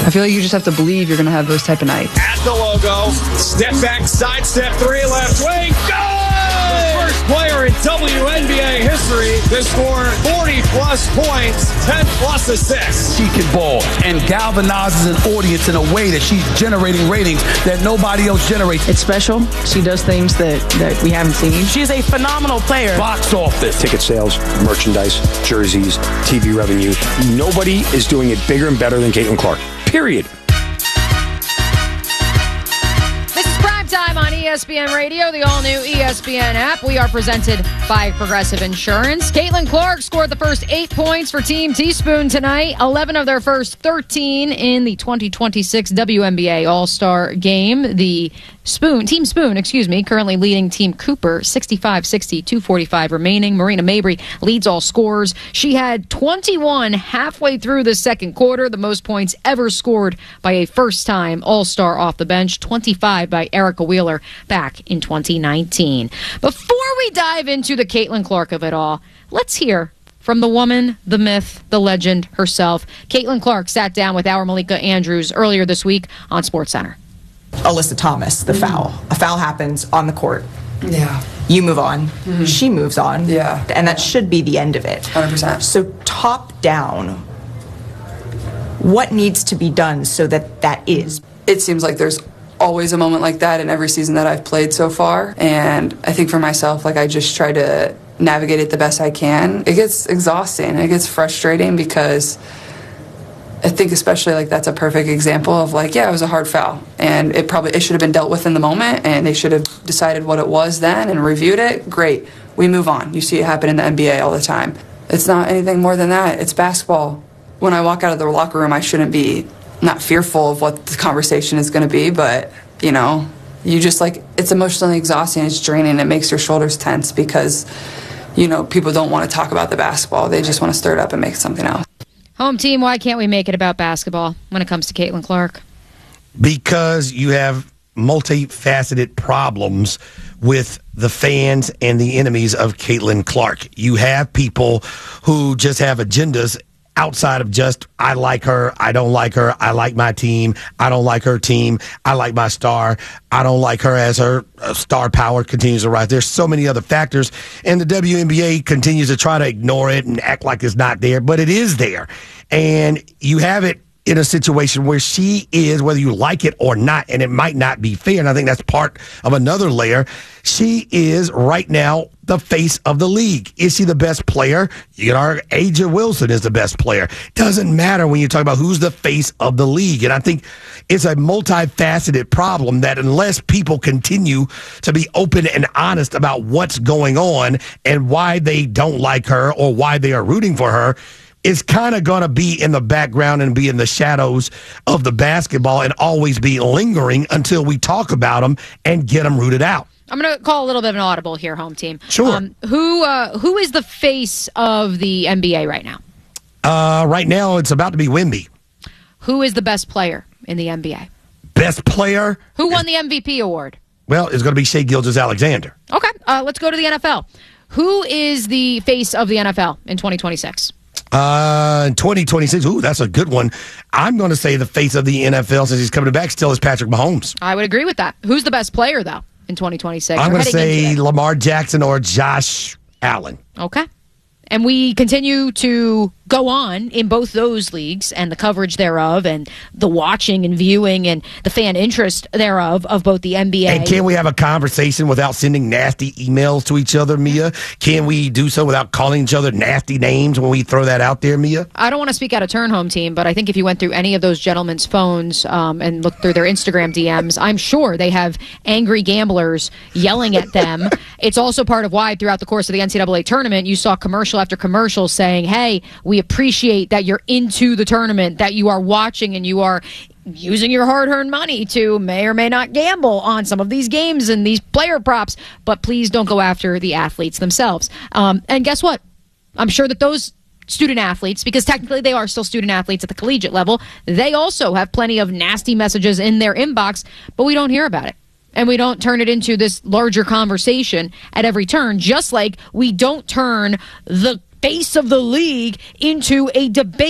I feel like you just have to believe you're going to have those type of nights. At the logo, step back, side step, 3, left wing, go! The first player in WNBA history to score 40-plus points, 10-plus assists. She can ball and galvanizes an audience in a way that she's generating ratings that nobody else generates. It's special. She does things that we haven't seen. She's a phenomenal player. Box office. Ticket sales, merchandise, jerseys, TV revenue. Nobody is doing it bigger and better than Caitlin Clark. Period. This is Prime Time on ESPN Radio, the all-new ESPN app. We are presented by Progressive Insurance. Caitlin Clark scored the first 8 points for Team Teaspoon tonight, 11 of their first 13 in the 2026 WNBA All-Star Game. The Team Spoon, currently leading Team Cooper 65-60, 2:45 remaining. Marina Mabry leads all scorers. She had 21 halfway through the second quarter, the most points ever scored by a first-time All-Star off the bench, 25 by Erica Wheeler back in 2019. Before we dive into the Caitlin Clark of it all, let's hear from the woman, the myth, the legend herself. Caitlin Clark sat down with our Malika Andrews earlier this week on SportsCenter. Alyssa Thomas, the foul. A foul happens on the court. Yeah. You move on. Mm-hmm. She moves on. Yeah. And that should be the end of it. 100%. So top down, what needs to be done so that is? It seems like there's always a moment like that in every season that I've played so far. And I think for myself, I just try to navigate it the best I can. It gets exhausting. It gets frustrating because I think especially that's a perfect example of it was a hard foul, and it should have been dealt with in the moment, and they should have decided what it was then and reviewed it. Great, we move on. You see it happen in the NBA all the time. It's not anything more than that. It's basketball. When I walk out of the locker room, I shouldn't be not fearful of what the conversation is going to be, but you just it's emotionally exhausting. It's draining. It makes your shoulders tense because people don't want to talk about the basketball. They just want to stir it up and make something else. Home team, why can't we make it about basketball when it comes to Caitlin Clark? Because you have multifaceted problems with the fans and the enemies of Caitlin Clark. You have people who just have agendas outside of just, I like her, I don't like her, I like my team, I don't like her team, I like my star, I don't like her as her star power continues to rise. There's so many other factors, and the WNBA continues to try to ignore it and act like it's not there, but it is there. And you have it in a situation where she is, whether you like it or not, and it might not be fair, and I think that's part of another layer, she is right now the face of the league. Is she the best player? You can argue A'ja Wilson is the best player. Doesn't matter when you talk about who's the face of the league. And I think it's a multifaceted problem that unless people continue to be open and honest about what's going on and why they don't like her or why they are rooting for her, it's kind of going to be in the background and be in the shadows of the basketball and always be lingering until we talk about them and get them rooted out. I'm going to call a little bit of an audible here, home team. Sure. Who is the face of the NBA right now? Right now, it's about to be Wemby. Who is the best player in the NBA? Best player? Who won the MVP award? Well, it's going to be Shai Gilgeous-Alexander. Okay, let's go to the NFL. Who is the face of the NFL in 2026? In 2026, that's a good one. I'm going to say the face of the NFL since he's coming back still is Patrick Mahomes. I would agree with that. Who's the best player, though, in 2026? I'm going to say Lamar Jackson or Josh Allen. Okay. And we continue to go on in both those leagues and the coverage thereof and the watching and viewing and the fan interest thereof of both the NBA. And can we have a conversation without sending nasty emails to each other, Mia? Can we do so without calling each other nasty names when we throw that out there, Mia? I don't want to speak out of turn, home team, but I think if you went through any of those gentlemen's phones and looked through their Instagram DMs, I'm sure they have angry gamblers yelling at them. It's also part of why throughout the course of the NCAA tournament, you saw commercial after commercial saying, hey, we appreciate that you're into the tournament, that you are watching and you are using your hard-earned money to may or may not gamble on some of these games and these player props, but please don't go after the athletes themselves. And guess what? I'm sure that those student athletes, because technically they are still student athletes at the collegiate level, they also have plenty of nasty messages in their inbox, but we don't hear about it. And we don't turn it into this larger conversation at every turn, just like we don't turn the face of the league into a debate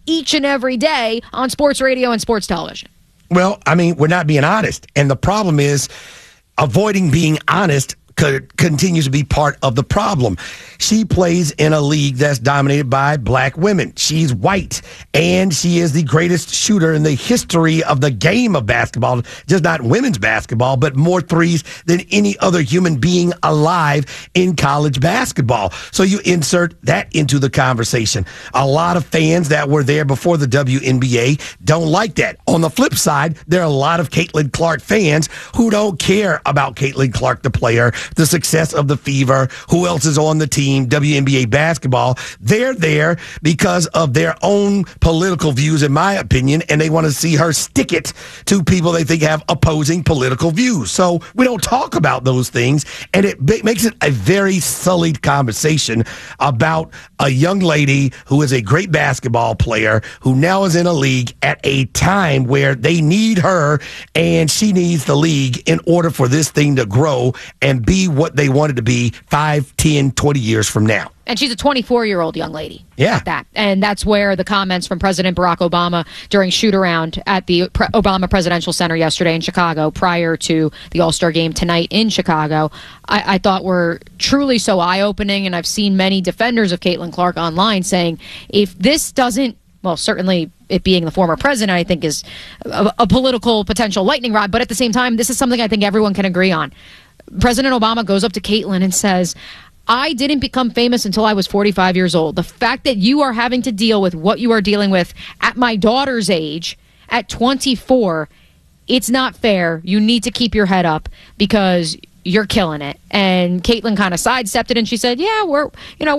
each and every day on sports radio and sports television. Well, I mean, we're not being honest. And the problem is avoiding being honest continues to be part of the problem. She plays in a league that's dominated by black women. She's white, and she is the greatest shooter in the history of the game of basketball, just not women's basketball, but more threes than any other human being alive in college basketball. So you insert that into the conversation. A lot of fans that were there before the WNBA don't like that. On the flip side, there are a lot of Caitlin Clark fans who don't care about Caitlin Clark, the player, the success of the Fever, who else is on the team, WNBA basketball. They're there because of their own political views, in my opinion, and they want to see her stick it to people they think have opposing political views. So we don't talk about those things, and it makes it a very sullied conversation about a young lady who is a great basketball player who now is in a league at a time where they need her, and she needs the league in order for this thing to grow and be what they want it to be 5, 10, 20 years from now. And she's a 24-year-old young lady. Yeah. At that. And that's where the comments from President Barack Obama during shoot-around at the Obama Presidential Center yesterday in Chicago prior to the All-Star game tonight in Chicago, I thought were truly so eye-opening. And I've seen many defenders of Caitlin Clark online saying, if this doesn't, well, certainly it being the former president, I think is a political potential lightning rod. But at the same time, this is something I think everyone can agree on. President Obama goes up to Caitlin and says, I didn't become famous until I was 45 years old. The fact that you are having to deal with what you are dealing with at my daughter's age, at 24, it's not fair. You need to keep your head up because you're killing it. And Caitlin kind of sidestepped it and she said, yeah, we're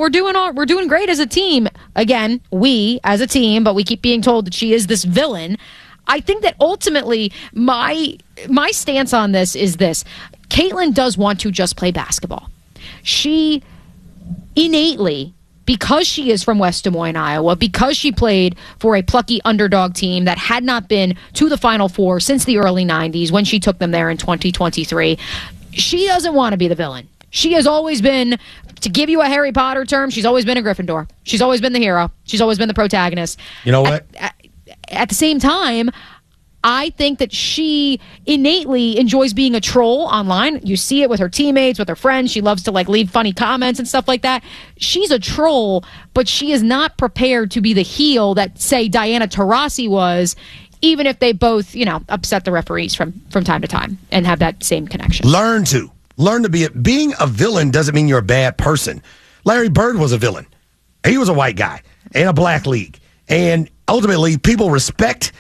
doing great as a team. Again, we as a team, but we keep being told that she is this villain. I think that ultimately my stance on this is this. Caitlin does want to just play basketball. She innately, because she is from West Des Moines, Iowa, because she played for a plucky underdog team that had not been to the Final Four since the early 90s when she took them there in 2023, she doesn't want to be the villain. She has always been, to give you a Harry Potter term, she's always been a Gryffindor. She's always been the hero. She's always been the protagonist. You know what? At the same time, I think that she innately enjoys being a troll online. You see it with her teammates, with her friends. She loves to leave funny comments and stuff like that. She's a troll, but she is not prepared to be the heel that, say, Diana Taurasi was, even if they both, upset the referees from time to time and have that same connection. Learn to be being a villain doesn't mean you're a bad person. Larry Bird was a villain. He was a white guy in a black league. And ultimately, people respected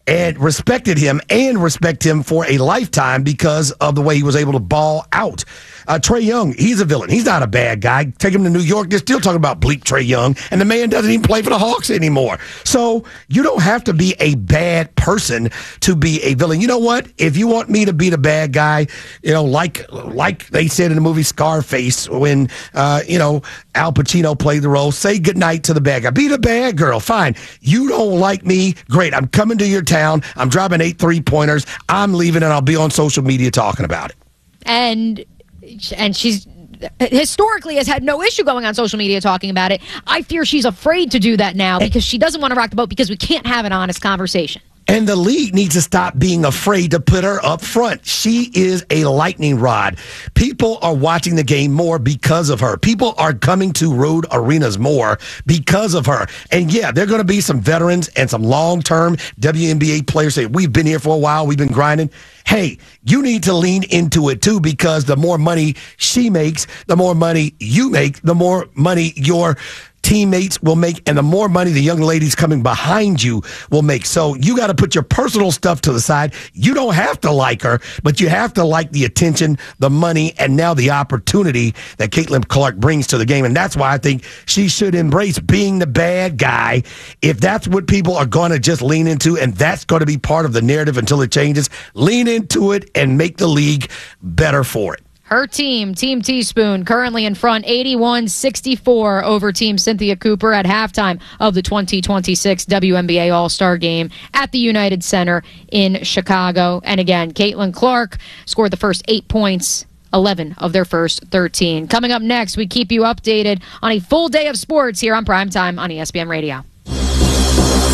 him and respect him for a lifetime because of the way he was able to ball out. Trae Young, he's a villain. He's not a bad guy. Take him to New York, they're still talking about bleep Trae Young, and the man doesn't even play for the Hawks anymore. So you don't have to be a bad person to be a villain. You know what? If you want me to be the bad guy, like they said in the movie Scarface when, Al Pacino played the role, say goodnight to the bad guy. Be the bad girl. Fine. You don't like me? Great. I'm coming to your town. I'm dropping 8 3-pointers. I'm leaving, and I'll be on social media talking about it. And she's historically has had no issue going on social media talking about it. I fear she's afraid to do that now because she doesn't want to rock the boat because we can't have an honest conversation. And the league needs to stop being afraid to put her up front. She is a lightning rod. People are watching the game more because of her. People are coming to road arenas more because of her. And yeah, there are going to be some veterans and some long-term WNBA players say, we've been here for a while, we've been grinding. Hey, you need to lean into it too, because the more money she makes, the more money you make, the more money your teammates will make, and the more money the young ladies coming behind you will make. So you got to put your personal stuff to the side. You don't have to like her, but you have to like the attention, the money, and now the opportunity that Caitlin Clark brings to the game. And that's why I think she should embrace being the bad guy. If that's what people are going to just lean into, and that's going to be part of the narrative until it changes, lean into it and make the league better for it. Her team, Team Teaspoon, currently in front 81-64 over Team Cynthia Cooper at halftime of the 2026 WNBA All-Star Game at the United Center in Chicago. And again, Caitlin Clark scored the first 8 points, 11 of their first 13. Coming up next, we keep you updated on a full day of sports here on Primetime on ESPN Radio.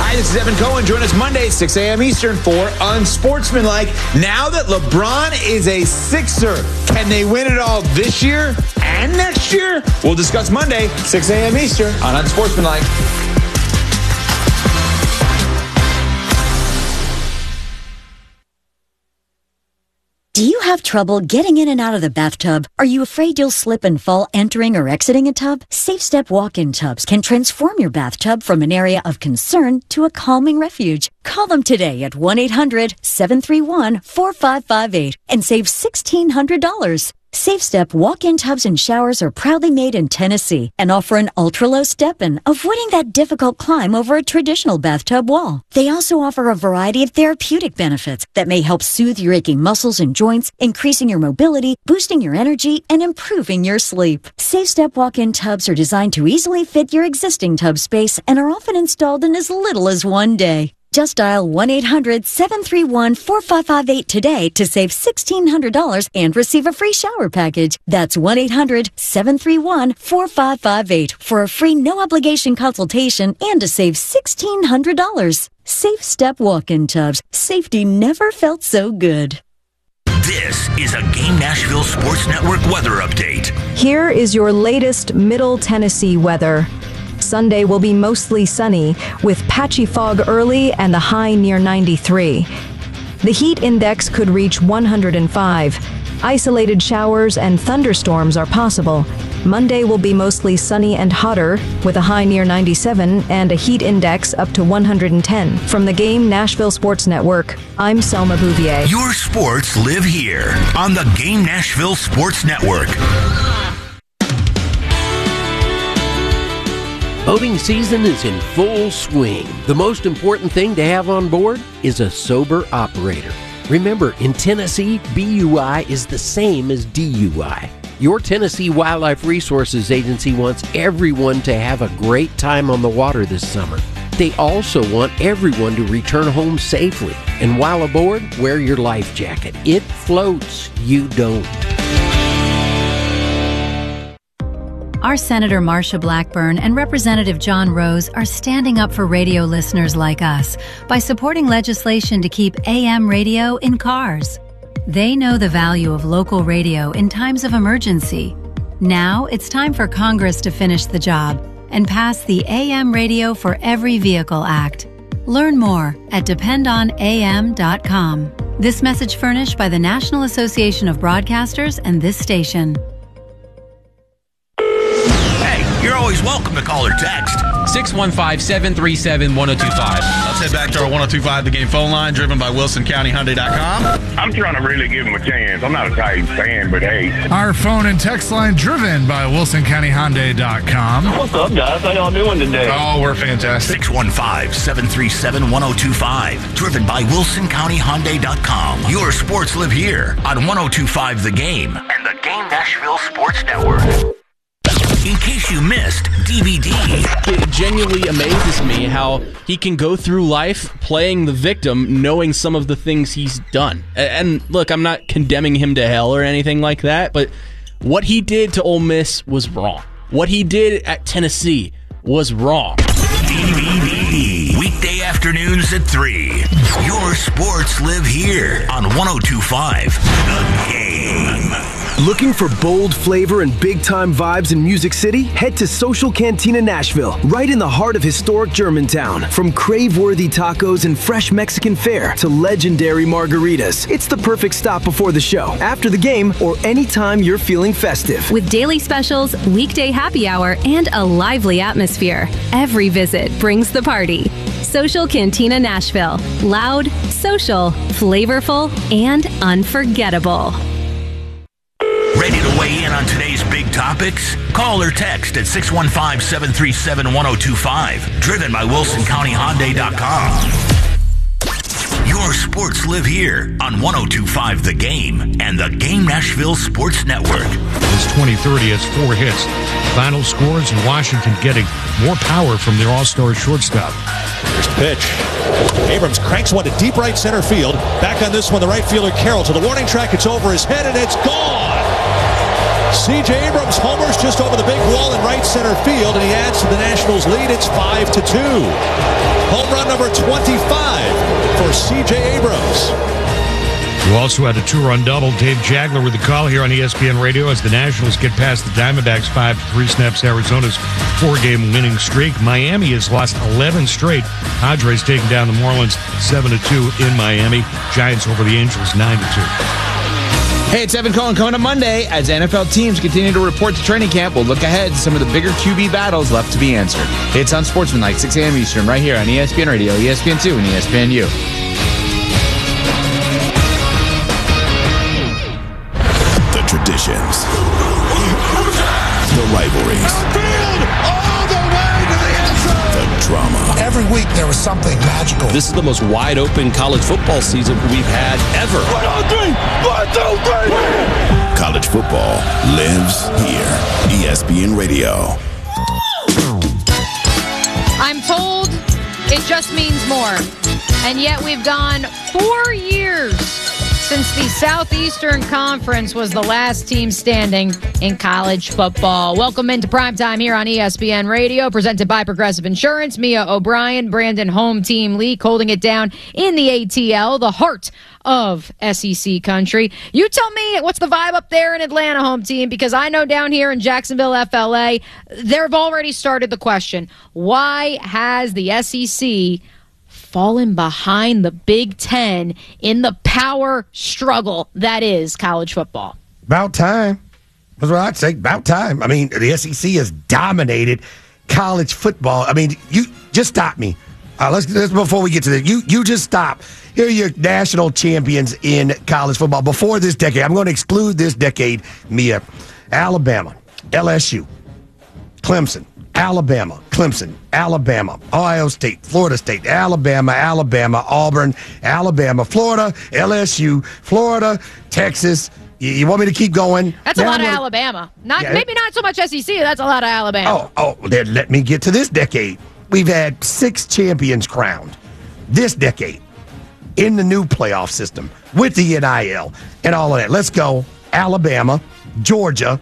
Hi, this is Evan Cohen. Join us Monday at 6 a.m. Eastern for Unsportsmanlike. Now that LeBron is a Sixer, can they win it all this year and next year? We'll discuss Monday, 6 a.m. Eastern on Unsportsmanlike. Do you have trouble getting in and out of the bathtub? Are you afraid you'll slip and fall entering or exiting a tub? SafeStep walk-in tubs can transform your bathtub from an area of concern to a calming refuge. Call them today at 1-800-731-4558 and save $1,600. SafeStep walk-in tubs and showers are proudly made in Tennessee and offer an ultra-low step-in, avoiding that difficult climb over a traditional bathtub wall. They also offer a variety of therapeutic benefits that may help soothe your aching muscles and joints, increasing your mobility, boosting your energy, and improving your sleep. SafeStep walk-in tubs are designed to easily fit your existing tub space and are often installed in as little as one day. Just dial 1-800-731-4558 today to save $1,600 and receive a free shower package. That's 1-800-731-4558 for a free no-obligation consultation and to save $1,600. SafeStep walk-in tubs. Safety never felt so good. This is a Game Nashville Sports Network weather update. Here is your latest Middle Tennessee weather. Sunday will be mostly sunny, with patchy fog early and the high near 93. The heat index could reach 105. Isolated showers and thunderstorms are possible. Monday will be mostly sunny and hotter, with a high near 97 and a heat index up to 110. From the Game Nashville Sports Network, I'm Selma Bouvier. Your sports live here on the Game Nashville Sports Network. Boating season is in full swing. The most important thing to have on board is a sober operator. Remember, in Tennessee, BUI is the same as DUI. Your Tennessee Wildlife Resources Agency wants everyone to have a great time on the water this summer. They also want everyone to return home safely. And while aboard, wear your life jacket. It floats, you don't. Our Senator Marsha Blackburn and Representative John Rose are standing up for radio listeners like us by supporting legislation to keep AM radio in cars. They know the value of local radio in times of emergency. Now it's time for Congress to finish the job and pass the AM Radio for Every Vehicle Act. Learn more at dependonam.com. This message furnished by the National Association of Broadcasters and this station. You're always welcome to call or text. 615-737-1025. Let's head back to our 1025 The Game phone line, driven by WilsonCountyHyundai.com. I'm trying to really give him a chance. I'm not a Titans fan, but hey. Our phone and text line, driven by WilsonCountyHyundai.com. What's up, guys? How y'all doing today? Oh, we're fantastic. 615-737-1025. Driven by WilsonCountyHyundai.com. Your sports live here on 1025 The Game and the Game Nashville Sports Network. In case you missed DVD. It genuinely amazes me how he can go through life playing the victim, knowing some of the things he's done. And look, I'm not condemning him to hell or anything like that, but what he did to Ole Miss was wrong. What he did at Tennessee was wrong. DVD. Weekday afternoons at 3. Your sports live here on 1025 The Game. Looking for bold flavor and big-time vibes in Music City? Head to Social Cantina Nashville, right in the heart of historic Germantown. From crave-worthy tacos and fresh Mexican fare to legendary margaritas, it's the perfect stop before the show, after the game, or anytime you're feeling festive. With daily specials, weekday happy hour, and a lively atmosphere, every visit brings the party. Social Cantina Nashville. Loud, social, flavorful, and unforgettable. Ready to weigh in on today's big topics? Call or text at 615-737-1025. Driven by WilsonCountyHyundai.com. Your sports live here on 1025 The Game and the Game Nashville Sports Network. His 2030 has 4 hits. Final scores in Washington getting more power from their all-star shortstop. Here's the pitch. Abrams cranks one to deep right center field. Back on this one, the right fielder Carroll to the warning track. It's over his head and it's gone. C.J. Abrams homers just over the big wall in right center field, and he adds to the Nationals' lead. It's 5-2. Home run number 25 for C.J. Abrams. You also had a 2-run double. Dave Jagler with the call here on ESPN Radio as the Nationals get past the Diamondbacks 5-3, snaps Arizona's 4-game winning streak. Miami has lost 11 straight. Padres taking down the Marlins 7-2 in Miami. Giants over the Angels 9-2. Hey, it's Evan Cohen coming up Monday. As NFL teams continue to report to training camp, we'll look ahead to some of the bigger QB battles left to be answered. It's Unsportsmanlike, 6 a.m. Eastern, right here on ESPN Radio, ESPN2, and ESPNU. The traditions, the rivalries, the drama. Every week there was something magical. This is the most wide open college football season we've had ever. 1, 2, 3. College football lives here. ESPN Radio. I'm told it just means more. And yet we've gone 4 years since the Southeastern Conference was the last team standing in college football. Welcome into primetime here on ESPN Radio, presented by Progressive Insurance. Mia O'Brien, Brandon Home Team Leak holding it down in the ATL, the heart of SEC country. You tell me, what's the vibe up there in Atlanta, Home Team? Because I know down here in Jacksonville, FLA, they've already started the question. Why has the SEC fallen behind the Big Ten in the power struggle that is college football? About time. That's what I'd say. About time. I mean, the SEC has dominated college football. I mean, you just stop me. Let's before we get to this. You just stop. Here are your national champions in college football before this decade. I'm going to exclude this decade, Mia. Alabama, LSU, Clemson, Alabama, Clemson, Alabama, Ohio State, Florida State, Alabama, Auburn, Alabama, Florida, LSU, Florida, Texas. You want me to keep going? That's a lot of Alabama. Maybe not so much SEC. That's a lot of Alabama. Then let me get to this decade. We've had 6 champions crowned this decade in the new playoff system with the NIL and all of that. Let's go. Alabama, Georgia,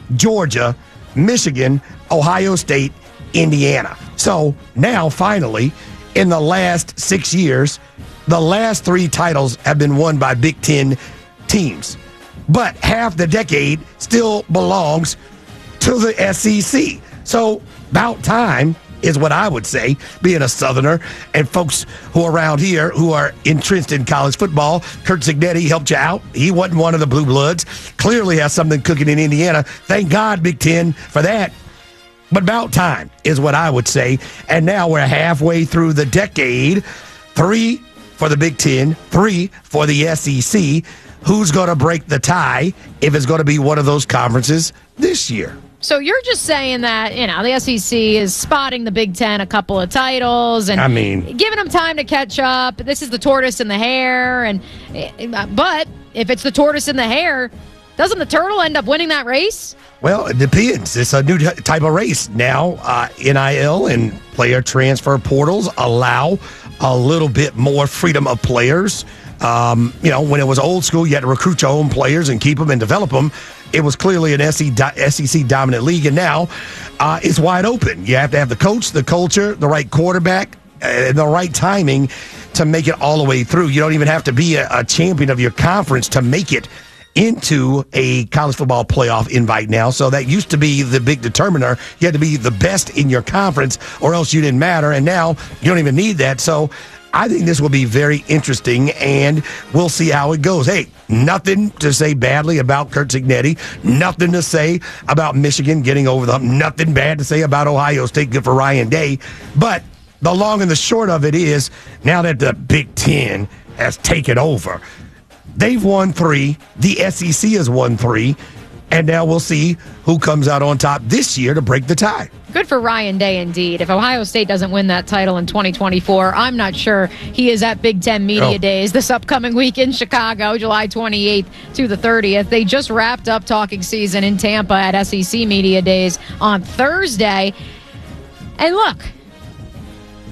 Michigan, Ohio State, Indiana. So now, finally, in the last 6 years, the last 3 titles have been won by Big Ten teams. But half the decade still belongs to the SEC. So about time is what I would say, being a Southerner and folks who are around here who are entrenched in college football. Curt Cignetti helped you out. He wasn't one of the Blue Bloods. Clearly has something cooking in Indiana. Thank God, Big Ten, for that. But about time is what I would say. And now we're halfway through the decade. 3 for the Big Ten, 3 for the SEC. Who's going to break the tie if it's going to be one of those conferences this year? So you're just saying that, the SEC is spotting the Big Ten a couple of titles and giving them time to catch up. This is the tortoise and the hare. But if it's the tortoise and the hare, doesn't the turtle end up winning that race? Well, it depends. It's a new type of race now. NIL and player transfer portals allow a little bit more freedom of players. When it was old school, you had to recruit your own players and keep them and develop them. It was clearly an SEC dominant league, and now it's wide open. You have to have the coach, the culture, the right quarterback, and the right timing to make it all the way through. You don't even have to be a champion of your conference to make it into a college football playoff invite now. So that used to be the big determiner. You had to be the best in your conference or else you didn't matter, and now you don't even need that. So I think this will be very interesting, and we'll see how it goes. Hey, nothing to say badly about Curt Cignetti. Nothing to say about Michigan getting over the hump. Nothing bad to say about Ohio State. Good for Ryan Day. But the long and the short of it is, now that the Big Ten has taken over, they've won 3. The SEC has won 3. And now we'll see who comes out on top this year to break the tie. Good for Ryan Day, indeed. If Ohio State doesn't win that title in 2024, I'm not sure he is at Big Ten Media Days this upcoming week in Chicago, July 28th to the 30th. They just wrapped up talking season in Tampa at SEC Media Days on Thursday. And look,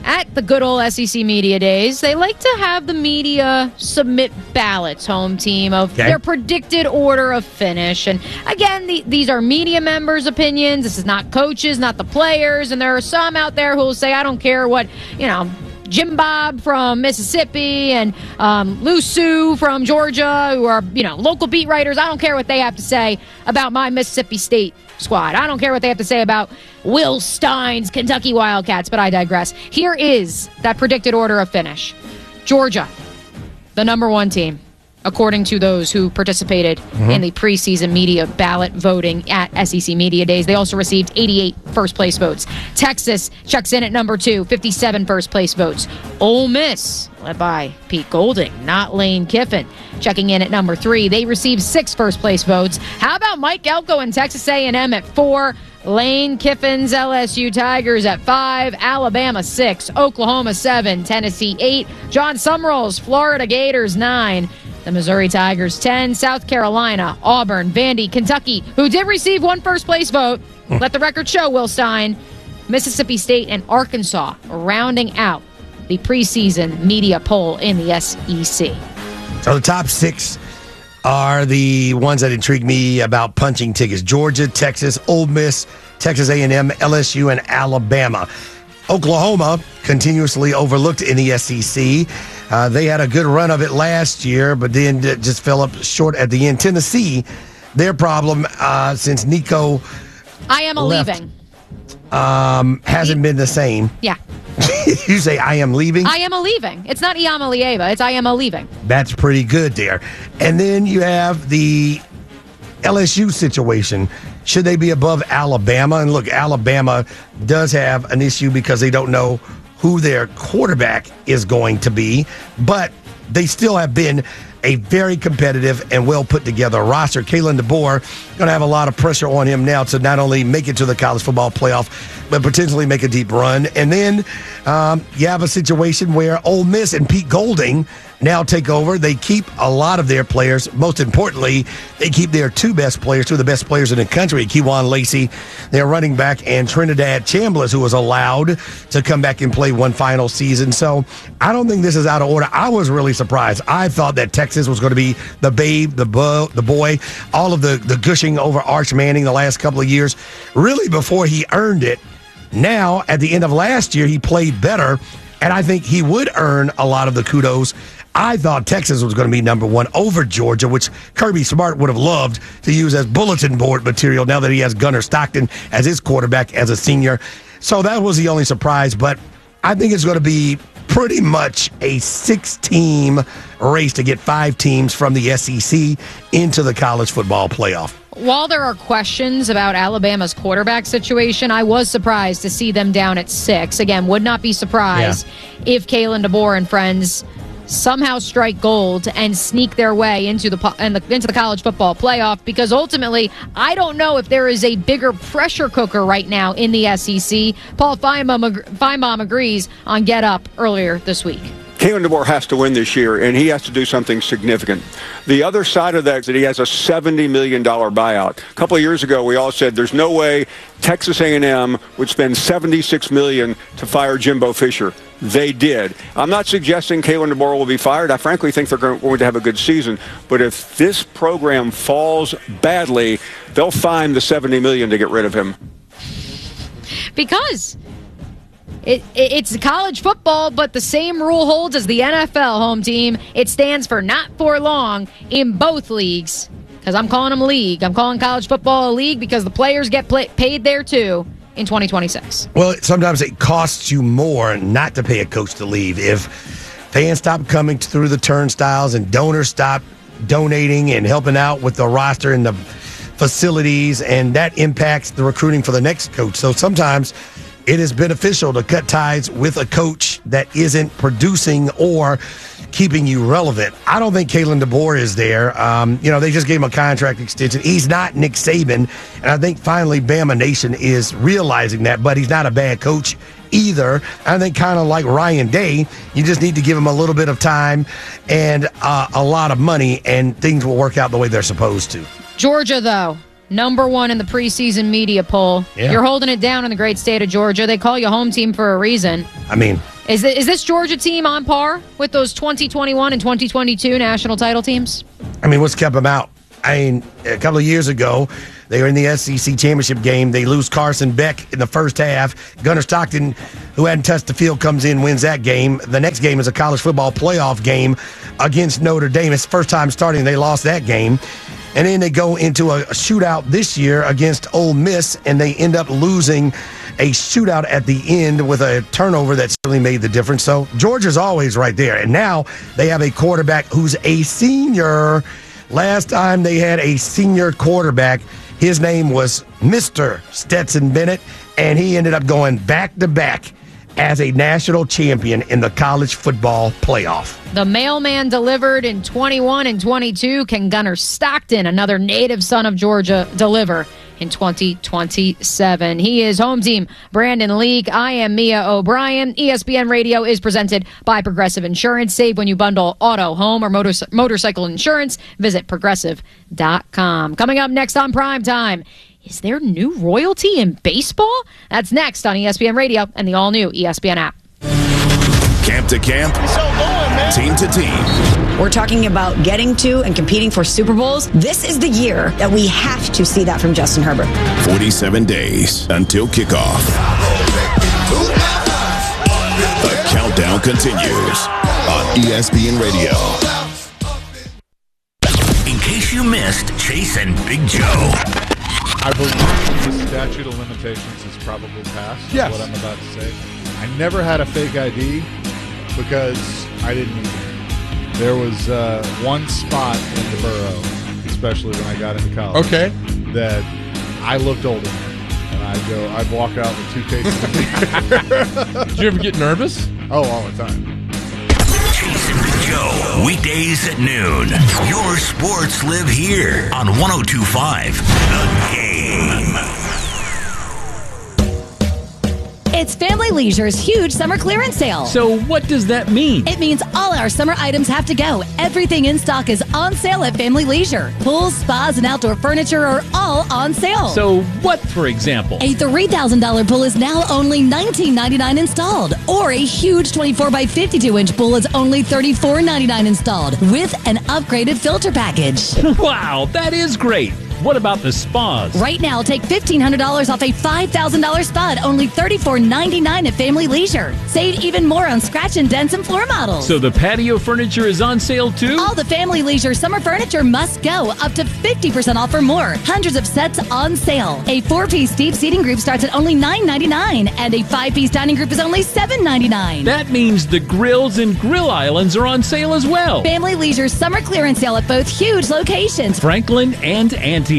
at the good old SEC Media Days, they like to have the media submit ballots, home team, of their predicted order of finish. And again, these are media members' opinions. This is not coaches, not the players. And there are some out there who will say, I don't care what, Jim Bob from Mississippi and Lou Sue from Georgia, who are, local beat writers. I don't care what they have to say about my Mississippi State squad. I don't care what they have to say about Will Stein's Kentucky Wildcats, but I digress. Here is that predicted order of finish. Georgia, the number 1 team, according to those who participated in the preseason media ballot voting at SEC Media Days. They also received 88 first-place votes. Texas checks in at number 2, 57 first-place votes. Ole Miss, led by Pete Golding, not Lane Kiffin, checking in at number 3. They received 6 first-place votes. How about Mike Elko and Texas A&M at 4? Lane Kiffin's LSU Tigers at 5, Alabama 6, Oklahoma 7, Tennessee 8, John Summerall's Florida Gators 9, the Missouri Tigers 10, South Carolina, Auburn, Vandy, Kentucky, who did receive 1 first-place vote. Let the record show, Will Stein. Mississippi State and Arkansas rounding out the preseason media poll in the SEC. So the top 6 are the ones that intrigue me about punching tickets. Georgia, Texas, Ole Miss, Texas A&M, LSU, and Alabama. Oklahoma, continuously overlooked in the SEC. They had a good run of it last year, but then just fell up short at the end. Tennessee, their problem since Nico leaving. Hasn't been the same. Yeah. You say, I am leaving? I am leaving. It's not Iama Lieva. It's I am leaving. That's pretty good there. And then you have the LSU situation. Should they be above Alabama? And look, Alabama does have an issue because they don't know who their quarterback is going to be, but they still have been a very competitive and well put together roster. Kalen DeBoer going to have a lot of pressure on him now to not only make it to the college football playoff, but potentially make a deep run. And then you have a situation where Ole Miss and Pete Golding now take over. They keep a lot of their players. Most importantly, they keep their 2 best players, 2 of the best players in the country, Kewan Lacey, their running back, and Trinidad Chambliss, who was allowed to come back and play 1 final season. So I don't think this is out of order. I was really surprised. I thought that Texas was going to be the babe, the boy, all of the gushing over Arch Manning the last couple of years, really before he earned it. Now, at the end of last year, he played better, and I think he would earn a lot of the kudos. I thought Texas was going to be number 1 over Georgia, which Kirby Smart would have loved to use as bulletin board material now that he has Gunnar Stockton as his quarterback as a senior. So that was the only surprise, but I think it's going to be pretty much a 6-team race to get 5 teams from the SEC into the college football playoff. While there are questions about Alabama's quarterback situation, I was surprised to see them down at 6. Again, would not be surprised if Kalen DeBoer and friends somehow strike gold and sneak their way into the college football playoff, because ultimately, I don't know if there is a bigger pressure cooker right now in the SEC. Paul Feinbaum agrees on Get Up earlier this week. Kalen DeBoer has to win this year, and he has to do something significant. The other side of that is that he has a $70 million buyout. A couple of years ago, we all said there's no way Texas A&M would spend $76 million to fire Jimbo Fisher. They did. I'm not suggesting Kalen DeBoer will be fired. I frankly think they're going to have a good season. But if this program falls badly, they'll find the $70 million to get rid of him. Because it's college football, but the same rule holds as the NFL, home team. It stands for not for long in both leagues. Because I'm calling them a league. I'm calling college football a league because the players get paid there too in 2026. Well, sometimes it costs you more not to pay a coach to leave. If fans stop coming through the turnstiles and donors stop donating and helping out with the roster and the facilities, and that impacts the recruiting for the next coach. So sometimes it is beneficial to cut ties with a coach that isn't producing or keeping you relevant. I don't think Kalen DeBoer is there. They just gave him a contract extension. He's not Nick Saban, and I think finally Bama Nation is realizing that, but he's not a bad coach either. I think kind of like Ryan Day, you just need to give him a little bit of time and a lot of money, and things will work out the way they're supposed to. Georgia, though, number 1 in the preseason media poll. Yeah. You're holding it down in the great state of Georgia. They call you home team for a reason. I mean, Is this Georgia team on par with those 2021 and 2022 national title teams? I mean, what's kept them out? I mean, a couple of years ago, they were in the SEC championship game. They lose Carson Beck in the first half. Gunnar Stockton, who hadn't touched the field, comes in, wins that game. The next game is a college football playoff game against Notre Dame. It's the first time starting. They lost that game. And then they go into a shootout this year against Ole Miss, and they end up losing a shootout at the end with a turnover that certainly made the difference. So Georgia's always right there. And now they have a quarterback who's a senior. Last time they had a senior quarterback, his name was Mr. Stetson Bennett, and he ended up going back-to-back as a national champion in the college football playoff. The mailman delivered in 21 and 22. Can Gunnar Stockton, another native son of Georgia, deliver in 2027? He is home team Brandon Leak. I am Mia O'Brien. ESPN Radio is presented by Progressive Insurance. Save when you bundle auto, home, or motorcycle insurance. Visit progressive.com. Coming up next on Primetime, is there new royalty in baseball? That's next on ESPN Radio and the all-new ESPN app. Camp to camp, team to team. We're talking about getting to and competing for Super Bowls. This is the year that we have to see that from Justin Herbert. 47 days until kickoff. The countdown continues on ESPN Radio. In case you missed Chase and Big Joe. I believe the statute of limitations is probably passed. Yes. What I'm about to say. I never had a fake ID because I didn't need it. There was one spot in the borough, especially when I got into college, that I looked old enough. And I'd walk out with 2 cases of beer. Did you ever get nervous? Oh, all the time. Chase and Big Joe, weekdays at noon. Your sports live here on 102.5 The Game. It's Family Leisure's huge summer clearance sale. So what does that mean? It means all our summer items have to go. Everything in stock is on sale at Family Leisure. Pools, spas, and outdoor furniture are all on sale. So what, for example? A $3,000 pool is now only $19.99 installed. Or a huge 24 by 52-inch pool is only $34.99 installed with an upgraded filter package. Wow, that is great. What about the spas? Right now, take $1,500 off a $5,000 spa at only $34.99 at Family Leisure. Save even more on scratch and dents and floor models. So the patio furniture is on sale too? All the Family Leisure summer furniture must go, up to 50% off or more. Hundreds of sets on sale. A 4-piece deep seating group starts at only $9.99, and a 5-piece dining group is only $7.99. That means the grills and grill islands are on sale as well. Family Leisure summer clearance sale at both huge locations, Franklin and Antioch.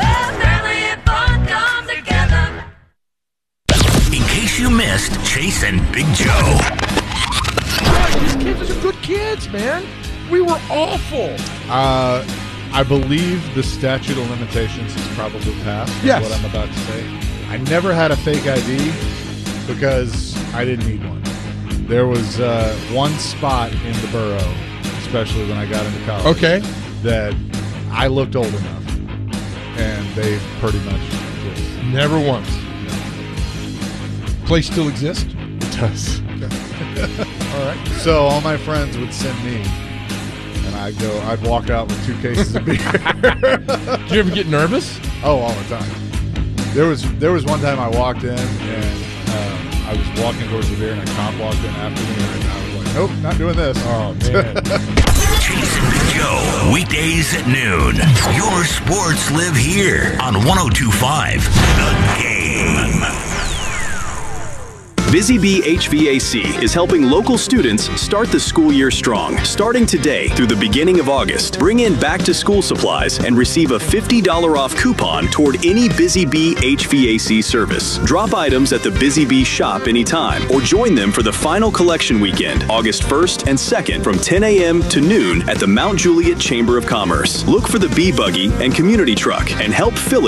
In case you missed Chase and Big Joe. These kids are good kids, man. We were awful. I believe the statute of limitations is probably passed. Yes. What I'm about to say. I never had a fake ID because I didn't need one. There was one spot in the borough, especially when I got into college, that I looked old enough. And they pretty much just never once. No. Place still exists? It does. Okay. All right. So all my friends would send me, and I'd walk out with 2 cases of beer. Did you ever get nervous? Oh, all the time. There was one time I walked in and I was walking towards the beer, and a cop walked in after me, and I was like, nope, not doing this. Oh man. Chase and Big Joe, weekdays at noon. Your sports live here on 102.5 The Game. Busy Bee HVAC is helping local students start the school year strong. Starting today through the beginning of August, bring in back-to-school supplies and receive a $50 off coupon toward any Busy Bee HVAC service. Drop items at the Busy Bee shop anytime or join them for the final collection weekend, August 1st and 2nd from 10 a.m. to noon at the Mount Juliet Chamber of Commerce. Look for the Bee Buggy and Community Truck and help fill it